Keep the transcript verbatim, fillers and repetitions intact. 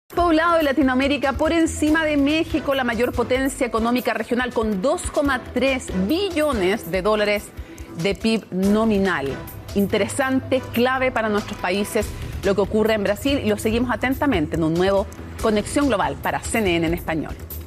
Poblado de Latinoamérica por encima de México, la mayor potencia económica regional con dos coma tres billones de dólares de P I B nominal. Interesante, clave para nuestros países lo que ocurre en Brasil y lo seguimos atentamente en un nuevo Conexión Global para C N N en español.